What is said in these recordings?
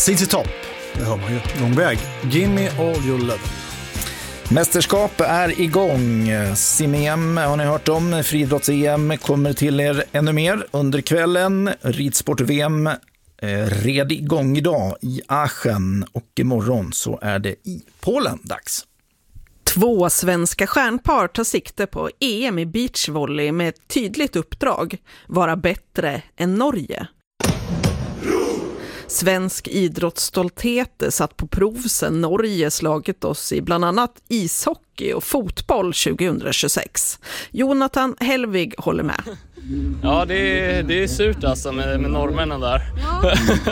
ZZ Top, det hör man ju, lång väg. Gimme all your love. Mästerskap är igång. Sim-EM har ni hört om. Friidrotts-EM kommer till er ännu mer under kvällen. Ridsport-VM red igång idag i Aachen och imorgon så är det i Polen dags. 2 svenska stjärnpar tar sikte på EM i beachvolley med ett tydligt uppdrag: vara bättre än Norge. Svensk idrottsstolthet satt på prov sedan Norge slagit oss i bland annat ishockey och fotboll 2026. Jonathan Helvig håller med. Ja, det är surt alltså med norrmännen där. Ja.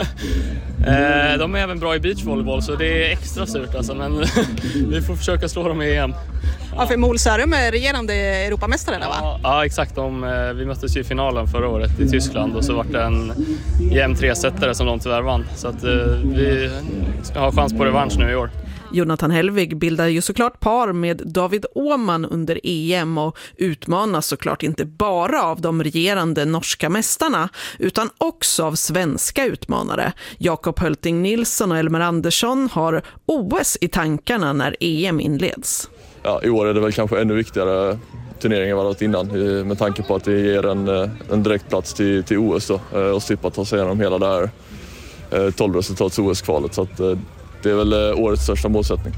De är även bra i beachvolleyboll så det är extra surt alltså, men vi får försöka slå dem i EM. Ja, för Molsörum är regerande Europamästare där, va? Ja, exakt. Vi möttes ju i finalen förra året i Tyskland och så var det en jämn 3-setare som de tyvärr vann. Så att vi ska ha chans på revansch nu i år. Jonathan Helvig bildar ju såklart par med David Åhman under EM och utmanas såklart inte bara av de regerande norska mästarna utan också av svenska utmanare. Jakob Hölting Nilsson och Elmer Andersson har OS i tankarna när EM inleds. Ja, i år är det väl kanske ännu viktigare turnering än vad det varit innan med tanke på att det ger en direktplats till OS då, och slippa ta sig igenom hela det här 12-resultats OS-kvalet så att det är väl årets största målsättning.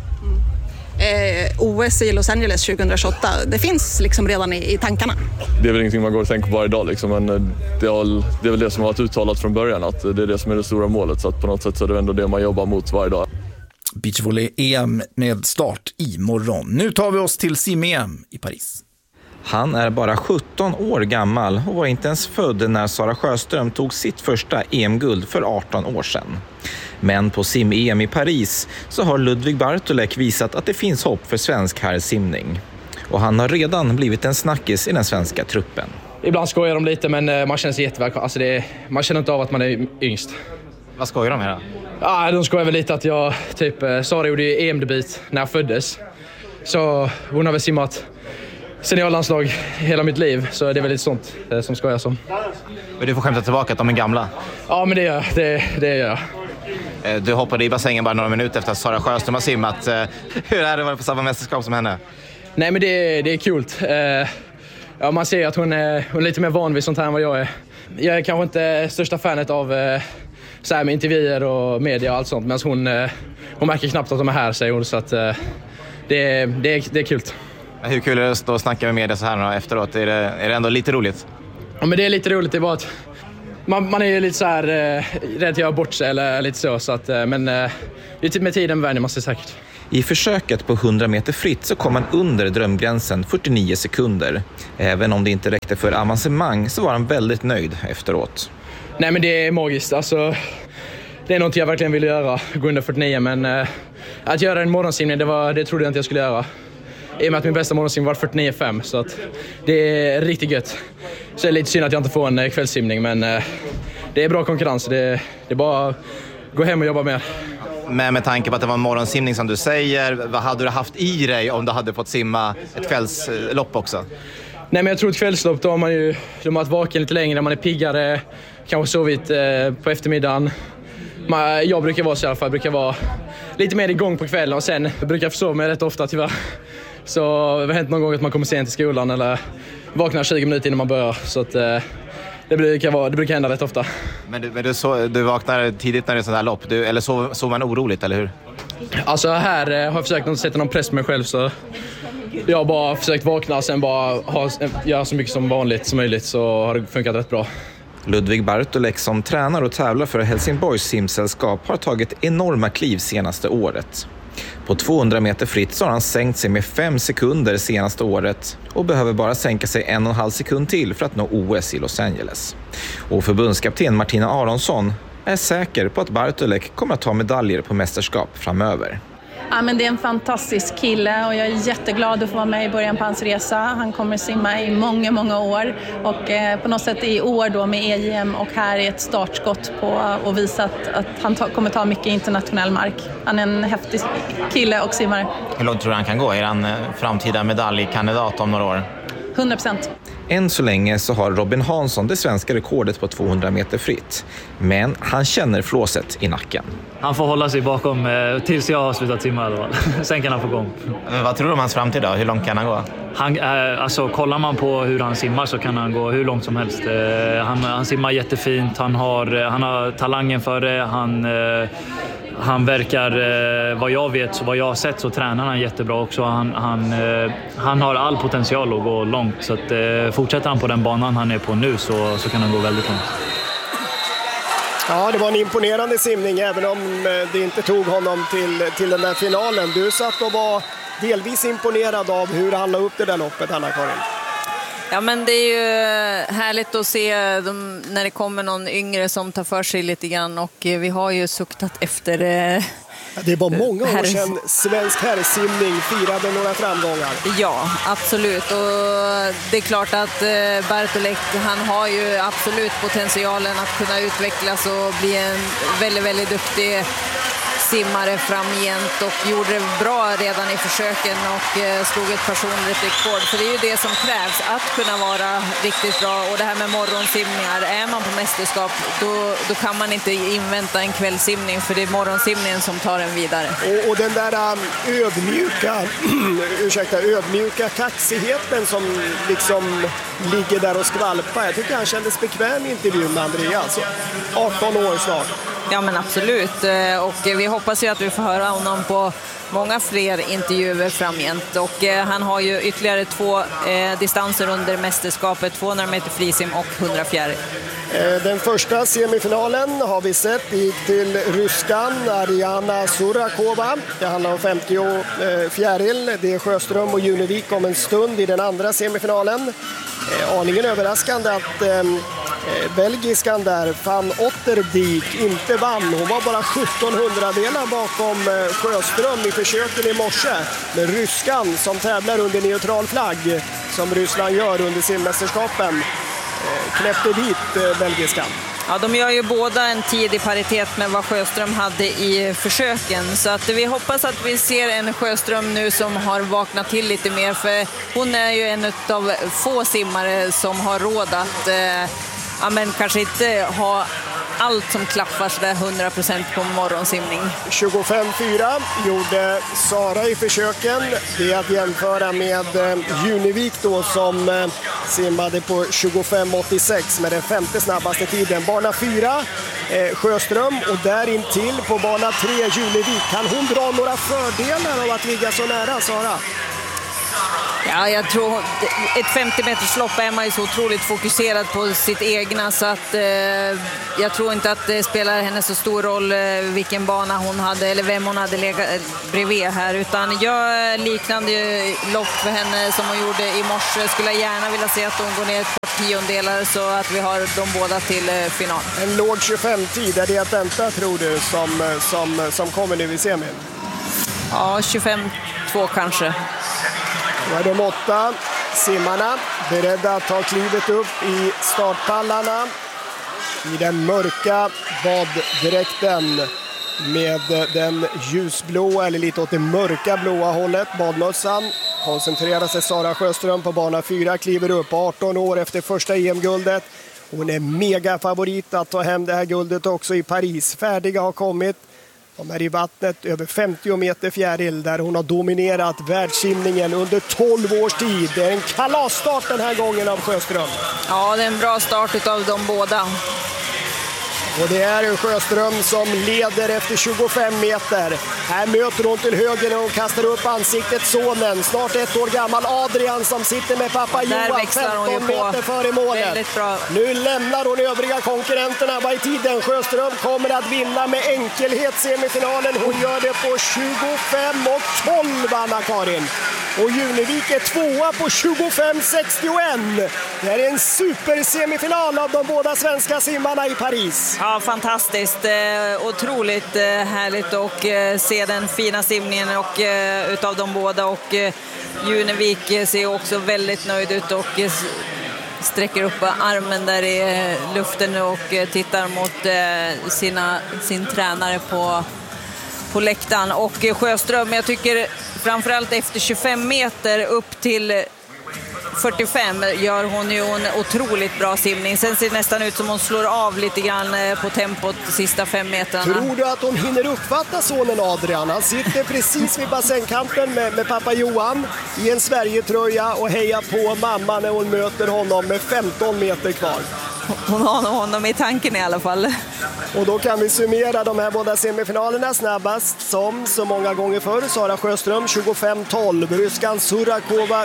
OS i Los Angeles 2028, det finns liksom redan i tankarna. Det är väl ingenting man går och tänker på varje dag liksom, men det är väl det som har varit uttalat från början att det är det som är det stora målet så att på något sätt så är det ändå det man jobbar mot varje dag. Beachvolley-EM med start imorgon. Nu tar vi oss till Sim-EM i Paris. Han är bara 17 år gammal och var inte ens född när Sara Sjöström tog sitt första EM-guld för 18 år sedan. Men på sim-EM i Paris så har Ludvig Bartolek visat att det finns hopp för svensk herrsimning. Och han har redan blivit en snackis i den svenska truppen. Ibland skojar de lite men man känner sig jättevälkommen. Alltså man känner inte av att man är yngst. Vad skojar de här då? Ja, de skojar väl lite att jag Sara gjorde ju EM-debut när jag föddes. Så hon har väl simmat seniorlandslag hela mitt liv, så det är väl lite sånt som skojar som. Men du får skämta tillbaka att de är gamla. Ja, men det gör jag. Du hoppade i bassängen bara några minuter efter att Sara Sjöström har simmat. Hur är det att vara på samma mästerskap som henne? Nej, men det är kul. Ja, man ser att hon är lite mer van vid sånt här än vad jag är. Jag är kanske inte största fanet av så här med intervjuer och media och allt sånt, men hon märker knappt att de är här, säger hon, så att det är kul. Hur kul är det att stå och snacka med media så här efteråt? Är det ändå lite roligt? Ja, men det är lite roligt. Det är bara att man är ju lite så här rädd att göra bort sig eller lite så att, men det är typ med tiden vänjer man sig säkert. I försöket på 100 meter fritt så kom han under drömgränsen 49 sekunder. Även om det inte räckte för avancemang så var han väldigt nöjd efteråt. Nej, men det är magiskt. Alltså, det är något jag verkligen ville göra, gå under 49, men att göra en morgonsimning, det trodde jag inte jag skulle göra. I och med att min bästa morgonsimning var 49,5, så att det är riktigt gött. Så det är lite synd att jag inte får en kvällssimning, men det är bra konkurrens. Det är bara att gå hem och jobba mer. Men med tanke på att det var en morgonsimning som du säger, vad hade du haft i dig om du hade fått simma ett kvällslopp också? Nej, men jag tror ett kvällslopp, då har man ju varit vaken lite längre, man är piggare, kanske sovit på eftermiddagen. Jag brukar vara så i alla fall, jag brukar vara lite mer igång på kvällen och sen brukar jag försova mig rätt ofta tyvärr. Så det har hänt någon gång att man kommer sent till skolan eller vaknar 20 minuter innan man börjar, så att det brukar hända rätt ofta. Men du vaknar tidigt när det är sådant här lopp, eller sov man oroligt, eller hur? Alltså här har jag försökt inte sätta någon press på mig själv, så jag har bara försökt vakna och sen bara göra så mycket som vanligt som möjligt, så har det funkat rätt bra. Ludvig Bartolek som tränar och tävlar för Helsingborgs simsällskap har tagit enorma kliv senaste året. På 200 meter fritt så har han sänkt sig med 5 sekunder senaste året och behöver bara sänka sig 1,5 sekund till för att nå OS i Los Angeles. Och förbundskapten Martina Aronsson är säker på att Bartolek kommer att ta medaljer på mästerskap framöver. Ja, men det är en fantastisk kille och jag är jätteglad att få vara med i början på hans resa. Han kommer simma i många, många år och på något sätt i år då med EM och här är ett startskott på att visa att han kommer ta mycket internationell mark. Han är en häftig kille och simmare. Hur långt tror du han kan gå? Är han framtida medaljkandidat om några år? 100%. Än så länge så har Robin Hansson det svenska rekordet på 200 meter fritt. Men han känner flåset i nacken. Han får hålla sig bakom tills jag har slutat simma i alla fall. Sen kan han få gång. Vad tror du om hans framtid då? Hur långt kan han gå? Alltså, kollar man på hur han simmar så kan han gå hur långt som helst. Han simmar jättefint, han har talangen för det, han verkar, vad jag vet, vad jag har sett, så tränar han jättebra också. Han har all potential att gå långt, så att fortsätter han på den banan han är på nu så kan han gå väldigt långt. Ja, det var en imponerande simning, även om det inte tog honom till den där finalen. Du satt och var delvis imponerad av hur han la upp det där loppet, Anna-Karin. Ja, men det är ju härligt att se när det kommer någon yngre som tar för sig lite grann, och vi har ju suktat efter... Det var många år sedan svensk herrsimning firade några framgångar. Ja, absolut. Och det är klart att Bartolek, han har ju absolut potentialen att kunna utvecklas och bli en väldigt, väldigt duktig simmare framgent, och gjorde det bra redan i försöken och slog ett personligt rekord. För det är ju det som krävs, att kunna vara riktigt bra. Och det här med morgonsimningar, är man på mästerskap då kan man inte invänta en kvällsimning, för det är morgonsimningen som tar en vidare. Och den där ödmjuka kaxigheten som liksom ligger där och skvalpar. Jag tycker han kändes bekväm i intervjun med Andreas. 18 år snart. Ja, men absolut. Och vi hoppas ju att vi får höra honom på många fler intervjuer framgent. Och han har ju ytterligare 2 distanser under mästerskapet, 200 meter frisim och 100 fjäril. Den första semifinalen har vi sett, gick till ryskan Ariana Surakova. Det handlar om 50 fjäril. Det är Sjöström och Junevik om en stund i den andra semifinalen. Aningen överraskande att belgiskan där, Van Otterdijk, inte vann. Hon var bara 1700-delar bakom Sjöström i försöken i morse. Men ryskan som tävlar under neutral flagg, som Ryssland gör under simmästerskapen, knäppte dit belgiskan. Ja, de gör ju båda en tid i paritet med vad Sjöström hade i försöken. Så att vi hoppas att vi ser en Sjöström nu som har vaknat till lite mer. För hon är ju en av få simmare som har råd att men kanske inte ha allt som klaffar så där 100% på morgonsimning. 25,4 gjorde Sara i försöken. Det är att jämföra med Junevik då, som simmade på 25,86 med den 5:e snabbaste tiden. Bana 4 Sjöström, och där in till på bana 3 Junevik. Kan hon dra några fördelar av att ligga så nära, Sara? Ja, jag tror ett 50-meterslopp är man ju så otroligt fokuserad på sitt egna, så att jag tror inte att det spelar henne så stor roll vilken bana hon hade eller vem hon hade legat bredvid här, utan jag liknande lopp för henne som hon gjorde i morse. Skulle jag gärna vilja se att hon går ner ett par tiondelar så att vi har de båda till final. En låg 25-tid, är det att vänta tror du som kommer nu i semin? Ja, 25-2 kanske. Då är de 8 simmarna beredda att ta klivet upp i startpallarna i den mörka baddräkten med den ljusblåa eller lite åt det mörka blåa hållet, badmössan. Koncentrerar sig Sara Sjöström på bana 4, kliver upp 18 år efter första EM-guldet. Hon är mega favorit att ta hem det här guldet också i Paris. Färdiga har kommit. De är i vattnet över 50 meter fjäril där hon har dominerat världssimningen under 12 års tid. Det är en kalasstart den här gången av Sjöström. Ja, det är en bra start av de båda. Och det är Sjöström som leder efter 25 meter. Här möter hon till höger och hon kastar upp ansiktet sonen. Snart 1 år gammal Adrian som sitter med pappa Johan 15 meter före målet. Nu lämnar hon övriga konkurrenterna. Vad är tiden? Sjöström kommer att vinna med enkelhet semifinalen. Hon gör det på 25,12, Anna-Karin. Och Junevik är 2:a på 25,61. Det är en supersemifinal av de båda svenska simmarna i Paris. Ja, fantastiskt. Otroligt härligt att se den fina simningen och utav de båda. Och Junevik ser också väldigt nöjd ut och sträcker upp armen där i luften och tittar mot sin tränare på läktaren. Och Sjöström, jag tycker framförallt efter 25 meter upp till 7:45 gör hon ju en otroligt bra simning. Sen ser det nästan ut som hon slår av lite grann på tempot de sista 5 metrarna. Tror du att hon hinner uppfatta sonen Adrian? Han sitter precis vid bassängkanten med pappa Johan i en Sverigetröja och hejar på mamma när hon möter honom med 15 meter kvar. Hon har honom i tanken i alla fall. Och då kan vi summera de här båda semifinalerna. Snabbast som så många gånger förr, Sara Sjöström 25:12, ryskan Surakova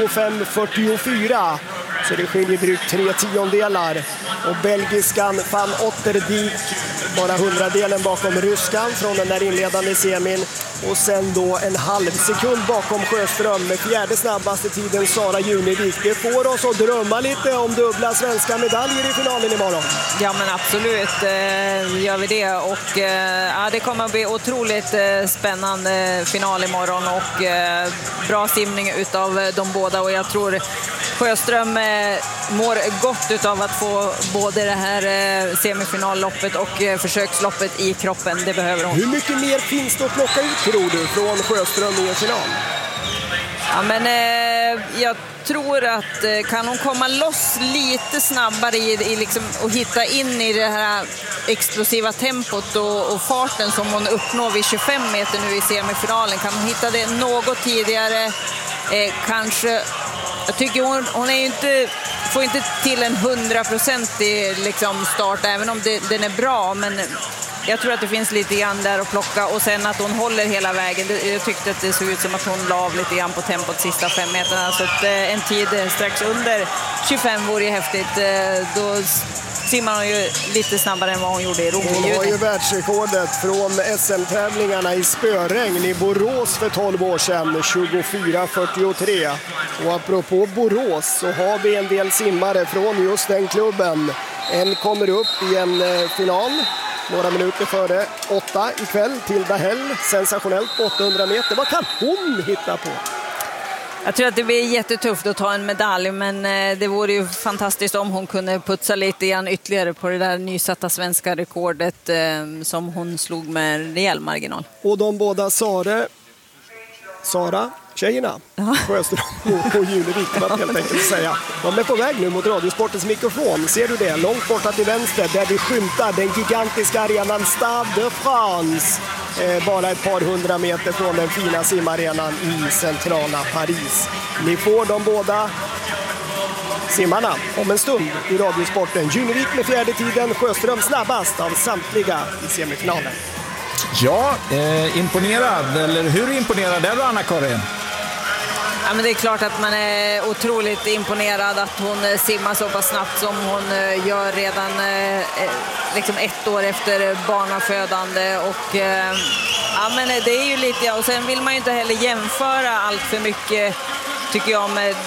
25:44. Så det skiljer drygt 3 tiondelar. Och belgiskan Van Otterdijk bara 100-delen bakom ryskan från den där inledande semin. Och sen då en halv sekund bakom Sjöström med fjärde snabbaste tiden Sara Junevik. Det får oss att drömma lite om dubbla svenska medaljer i finalen imorgon. Ja men absolut gör vi det. Och ja, det kommer att bli otroligt spännande final imorgon och bra simning utav de båda. Och jag tror Sjöström mår gott utav att få både det här semifinalloppet och försöksloppet i kroppen. Det behöver hon. Hur mycket mer finns det att plocka ut tror du från Sjöström i en final? Ja, men jag tror att kan hon komma loss lite snabbare i liksom, och hitta in i det här explosiva tempot och farten som hon uppnår vid 25 meter nu i semifinalen. Kan hon hitta det något tidigare kanske. Jag tycker hon är ju inte, får inte till en 100% liksom start även om den är bra, men jag tror att det finns lite grann där att plocka och sen att hon håller hela vägen. Jag tyckte att det såg ut som att hon la av lite grann på tempot sista 5 meterna. Så att en tid strax under 25 vore ju häftigt. Då simmar hon ju lite snabbare än vad hon gjorde i Rom. Hon har ju världsrekordet från SM-tävlingarna i spöregn i Borås för 12 år sedan, 24:43. Och apropå Borås så har vi en del simmare från just den klubben. En kommer upp i en final. Några minuter före 8 ikväll, Tilda Hell, sensationellt på 800 meter. Vad kan hon hitta på? Jag tror att det blir jättetufft att ta en medalj, men det vore ju fantastiskt om hon kunde putsa lite grann ytterligare på det där nysatta svenska rekordet som hon slog med rejäl marginal. Och de båda Sara, tjejerna, Sjöström och Junevik, det var helt enkelt att säga. De är på väg nu mot Radiosportens mikrofon. Ser du det? Långt borta till vänster där vi skymtar den gigantiska arenan Stade de France. Bara ett par 100 meter från den fina simarenan i centrala Paris. Ni får de båda simmarna om en stund i Radiosporten. Junevik med fjärde tiden, Sjöström snabbast av samtliga i semifinalen. Ja, imponerad. Eller hur imponerad är du, Anna-Karin? Ja, men det är klart att man är otroligt imponerad att hon simmar så pass snabbt som hon gör redan liksom 1 år efter barnafödande. Och ja, men det är ju lite, och sen vill man ju inte heller jämföra allt för mycket, tycker jag, med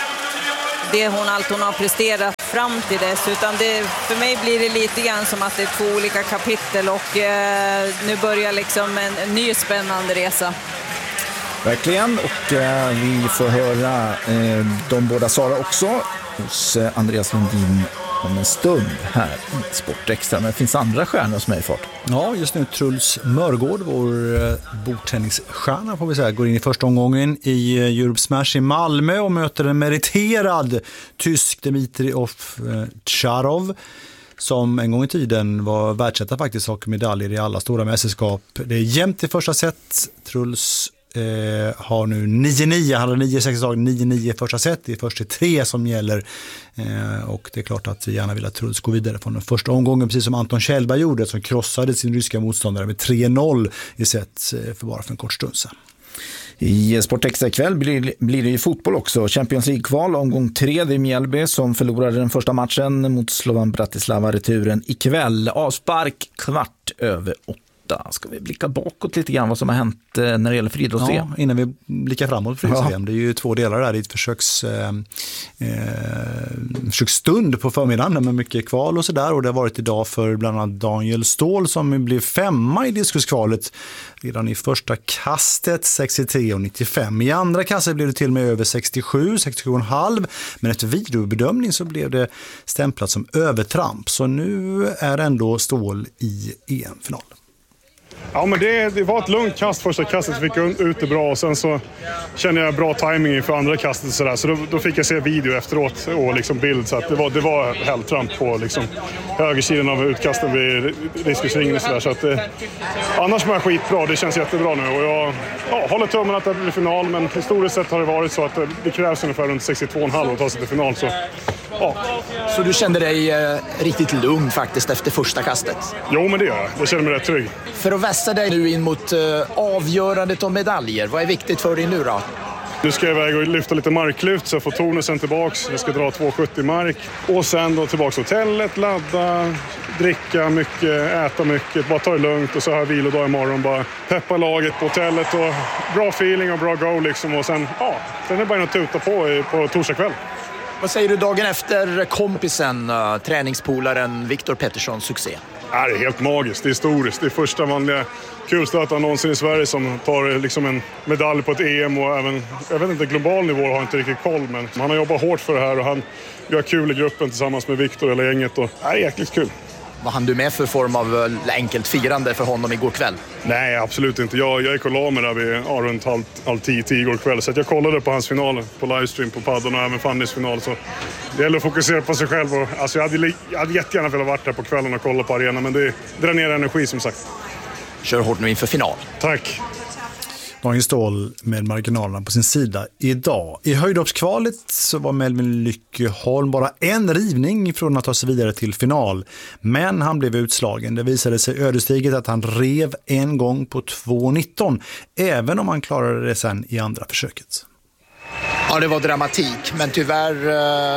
allt hon har presterat fram till dess, utan för mig blir det lite grann som att det är 2 olika kapitel och nu börjar liksom en ny spännande resa. Verkligen, och vi får höra de båda Sara också hos Andreas Lundin om en stund här i Sportextra. Men det finns andra stjärnor som är i fart. Ja, just nu Truls Mörgård, vår bordtennisstjärna får vi säga, går in i första omgången i Europe Smash i Malmö och möter en meriterad tysk Dmitri Ovtcharov som en gång i tiden var världsetta faktiskt, och medaljer i alla stora mästerskap. Det är jämnt i första set. Truls har nu 9-9, han hade 9-6 9-9 första set, det är först 3 som gäller och det är klart att vi gärna vill att Truls går vidare från den första omgången, precis som Anton Kjellberg gjorde, som krossade sin ryska motståndare med 3-0 i set för en kort stund sedan. I Sportextra ikväll blir det ju fotboll också. Champions League-kval, omgång 3, det är Mjällby som förlorade den första matchen mot Slovan Bratislava, returen ikväll. Avspark 8:15. Ska vi blicka bakåt lite grann vad som har hänt när det gäller friidrotts-EM? Ja, innan vi blickar framåt friidrotts-EM. Det är ju 2 delar där. Det är ett försöksstund på förmiddagen med mycket kval och sådär. Och det har varit idag för bland annat Daniel Ståhl som blev 5:a i diskuskvalet redan i första kastet, 63,95. I andra kastet blev det till och med över 67,5. Men efter videobedömning så blev det stämplat som övertramp. Så nu är ändå Ståhl i EM-final. Ja, men det var ett lugnt kast. Första kastet fick jag ut det bra och sen så kände jag bra timing för andra kastet så då fick jag se video efteråt och liksom bild, så att det var hälltramp på liksom högersidan av utkasten vid diskusringen så att annars var jag skitbra. Det känns jättebra nu och jag håller tummen att det blir final, men historiskt sett har det varit så att det krävs ungefär runt 62,5 att ta sig till final, så ja. Så du kände dig riktigt lugn faktiskt efter första kastet? Jo, men det gör jag. Jag känner mig rätt trygg. För att vässa dig nu in mot avgörandet om medaljer, vad är viktigt för dig nu då? Nu ska jag iväg och lyfta lite marklyft så jag får tonusen tillbaks. Jag ska dra 2,70 mark och sen då tillbaks till hotellet, ladda, dricka mycket, äta mycket, bara ta det lugnt och så har jag vilodag imorgon, bara peppa laget på hotellet och bra feeling och bra go liksom, och sen är det bara att tuta på torsdag kväll. Vad säger du dagen efter kompisen, träningspolaren Viktor Petterssons succé? Det är helt magiskt, det är historiskt. Det är första vanliga kulstötaren någonsin i Sverige som tar liksom en medalj på ett EM och även, jag vet inte, global nivå har jag inte riktigt koll, men han har jobbat hårt för det här och han gör kul i gruppen tillsammans med Viktor eller gänget och det är jäkligt kul. Vad hann du med för form av enkelt firande för honom igår kväll? Nej, absolut inte. Jag gick och la mig där vid runt halv 10 igår kväll. Så att jag kollade på hans final på livestream på padden och även Fannys final. Så det gäller att fokusera på sig själv. Och, alltså, jag hade jättegärna velat varit där på kvällen och kolla på arenan. Men det drar ner energi som sagt. Kör hårt nu inför final. Tack. Daniel Ståhl med marginalerna på sin sida idag. I höjdhoppskvalet så var Melvin Lyckeholm bara en rivning från att ta sig vidare till final. Men han blev utslagen. Det visade sig ödesdigert att han rev en gång på 2,19. Även om han klarade det sen i andra försöket. Ja, det var dramatik, men tyvärr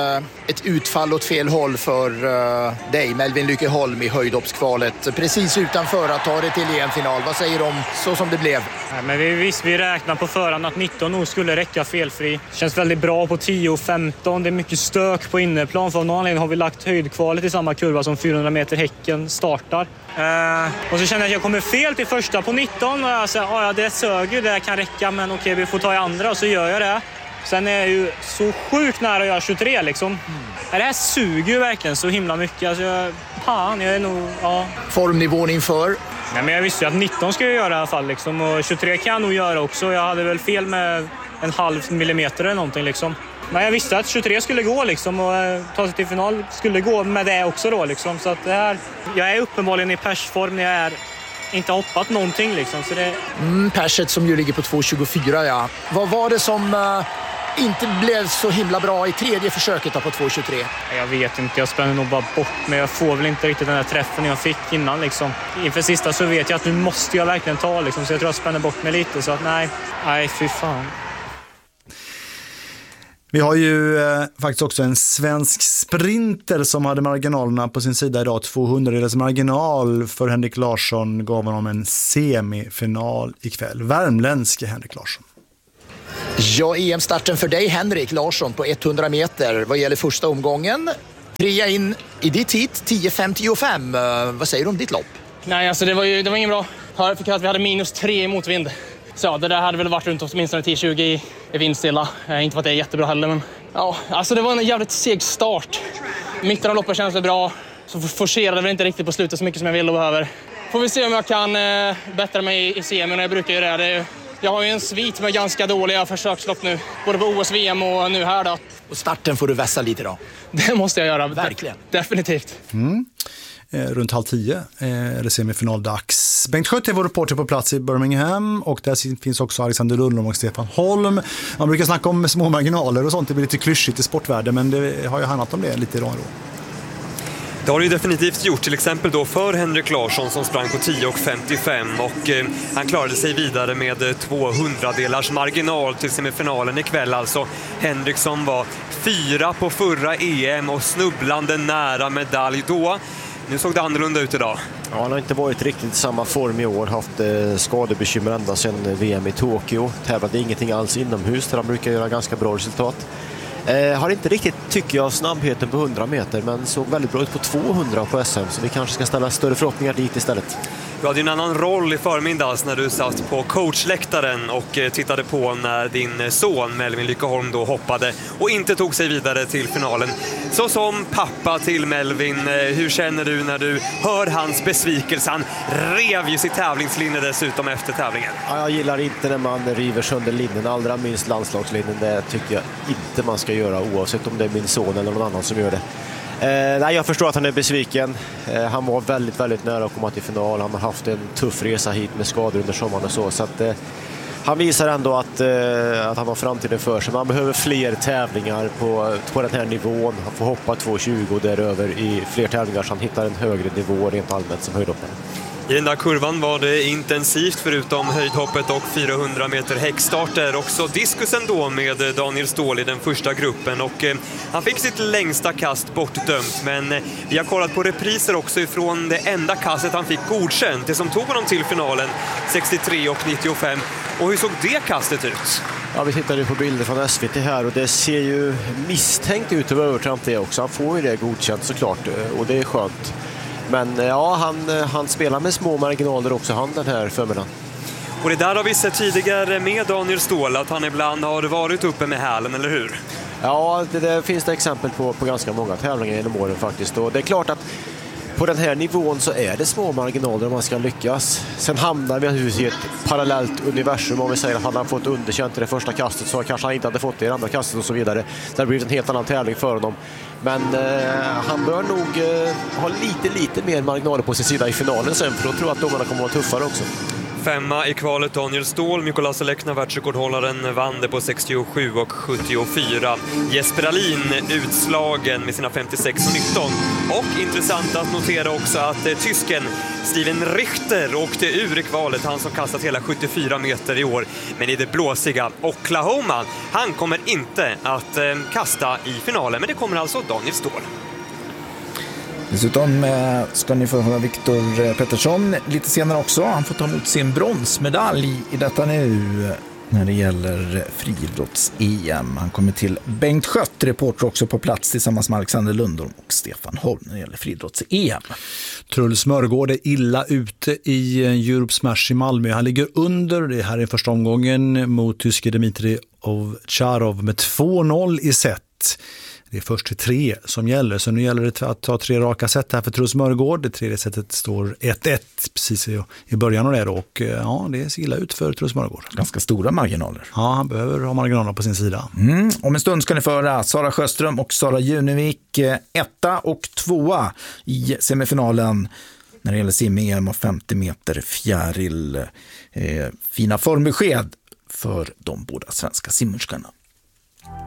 ett utfall åt fel håll för dig, Melvin Lyckeholm, i höjdhoppskvalet. Precis utanför att ta det till EM-final. Vad säger du om så som det blev? Ja, men vi räknar på förhand att 19 nog skulle räcka felfri. Känns väldigt bra på 10 och 15. Det är mycket stök på inneplan. För av någon anledning har vi lagt höjdkvalet i samma kurva som 400 meter häcken startar. Och så känner jag att jag kommer fel till första på 19. Och jag säger, det sög ju, det kan räcka, men okej, vi får ta i andra, och så gör jag det. Sen är jag ju så sjukt nära att göra 23 liksom. Det här suger ju verkligen så himla mycket. Alltså, jag är nog, Formnivån inför? Nej, men jag visste ju att 19 ska jag göra i alla fall liksom. Och 23 kan jag nog göra också. Jag hade väl fel med 0,5 millimeter eller någonting liksom. Men jag visste att 23 skulle gå liksom, och ta sig till final skulle gå med det också då liksom. Så att det här, jag är uppenbarligen i persform när jag är inte hoppat någonting liksom. Så det... perset som ju ligger på 2,24, ja. Vad var det som inte blev så himla bra i tredje försöket på 2,23? Jag vet inte, jag spänner nog bara bort, men jag får väl inte riktigt den här träffen jag fick innan liksom. Inför sista så vet jag att nu måste jag verkligen ta liksom, så jag tror jag spänner bort mig lite, så att nej fy fan. Vi har ju faktiskt också en svensk sprinter som hade marginalerna på sin sida idag. 200-dels marginal för Henrik Larsson gav honom en semifinal ikväll. Värmländske Henrik Larsson. Ja, EM-starten för dig, Henrik Larsson, på 100 meter vad gäller första omgången. 3 in i ditt hit, 10.55. Vad säger du om ditt lopp? Nej, alltså det var ingen bra. Jag fick höra att vi hade -3 i motvind. Så det där hade väl varit runt åtminstone 10-20 i vindstilla. Inte för att det är jättebra heller, men ja, alltså det var en jävligt seg start. Mitten av loppet känns det bra. Så forcerade väl inte riktigt på slutet så mycket som jag vill och behöver. Får vi se om jag kan bättra mig i semin, och jag brukar ju det. Jag har ju en svit med ganska dåliga försökslopp nu. Både på OS, VM och nu här då. Och starten får du vässa lite då? Det måste jag göra. Verkligen. Definitivt. Runt 9:30 är det semifinaldags. Bengt Schött är vår reporter på plats i Birmingham, och där finns också Alexander Lundholm och Stefan Holm. Man brukar snacka om små marginaler och sånt, det blir lite klyschigt i sportvärlden, men det har ju handlat om det lite idag då. Det har det ju definitivt gjort, till exempel då för Henrik Larsson som sprang på 10.55 och han klarade sig vidare med 200-delars marginal till semifinalen ikväll. Alltså Henrik som var 4 på förra EM och snubblande nära medalj då. Nu såg det annorlunda ut idag. Ja, han har inte varit riktigt i samma form i år, haft skadebekymmer ända sedan VM i Tokyo. Tävlade ingenting alls inomhus där han brukar göra ganska bra resultat. Har inte riktigt, tycker jag, snabbheten på 100 meter, men såg väldigt bra ut på 200 på SM, så vi kanske ska ställa större förhoppningar dit istället. Du hade ju en annan roll i förmiddags när du satt på coachläktaren och tittade på när din son Melvin Lyckeholm då hoppade och inte tog sig vidare till finalen. Så som pappa till Melvin, hur känner du när du hör hans besvikelse? Han rev ju sitt tävlingslinje dessutom efter tävlingen. Ja, jag gillar inte när man river sönder linjen, allra minst landslagslinjen. Det tycker jag inte man ska göra oavsett om det är min son eller någon annan som gör det. Nej, jag förstår att han är besviken. Han var väldigt, väldigt nära att komma till final. Han har haft en tuff resa hit med skador under sommaren och så att han visar ändå att han har framtiden för sig. Man behöver fler tävlingar på den här nivån. Han får hoppa 2,20 däröver i fler tävlingar så han hittar en högre nivå rent allmänt som höjdhoppare. I den där kurvan var det intensivt förutom höjdhoppet och 400 meter häckstarter. Också diskusen då med Daniel Ståhl i den första gruppen och han fick sitt längsta kast bortdömt. Men vi har kollat på repriser också ifrån det enda kastet han fick godkänt. Det som tog honom till finalen 63 och 95. Och hur såg det kastet ut? Ja, vi tittar ju på bilder från SVT här och det ser ju misstänkt ut över övertramp det också. Han får ju det godkänt såklart och det är skönt. Men ja, han spelar med små marginaler också, han den här förmiddagen. Och det där har vi sett tidigare med Daniel Ståhl, att han ibland har varit uppe med hälen, eller hur? Ja, det finns det exempel på ganska många tävlingar genom åren faktiskt. Och det är klart att på den här nivån så är det små marginaler om man ska lyckas. Sen hamnar vi i ett parallellt universum. Om vi säger att han har fått underkänt i det första kastet så kanske han inte hade fått det i det andra kastet och så vidare. Det har blivit en helt annan tävling för honom. Men han bör nog ha lite mer marginaler på sin sida i finalen sen, för då tror jag att domarna kommer att vara tuffare också. 5:a i kvalet Daniel Ståhl, Mikola Selekna, världsrekordhållaren, vann det på 67 och 74. Jesper Alin utslagen med sina 56 och 19. Och intressant att notera också att tysken Steven Richter åkte ur i kvalet, han som kastat hela 74 meter i år. Men i det blåsiga Oklahoma, han kommer inte att kasta i finalen, men det kommer alltså Daniel Ståhl. Dessutom ska ni få höra Viktor Pettersson lite senare också. Han får ta emot sin bronsmedalj i detta nu när det gäller friidrotts-EM. Han kommer till Bengt Schött, reporter också på plats tillsammans med Alexander Lundholm och Stefan Holm när det gäller friidrotts-EM. Truls Mörgård är illa ute i Europe Smash i Malmö. Han ligger under, det här är första omgången, mot tyske Dmitrij Ovtcharov med 2-0 i set. Det är först till 3 som gäller, så nu gäller det att ta 3 raka set här för Truls Mörgård. Det tredje setet står 1-1 precis i början av det då, och ja, det ser illa ut för Truls Mörgård. Ganska stora marginaler. Ja, han behöver ha marginaler på sin sida. Om en stund ska ni föra Sara Sjöström och Sara Junevik 1:a och 2:a i semifinalen när det gäller sim-EM och 50 meter fjäril. Fina formbesked för de båda svenska simmerskarna.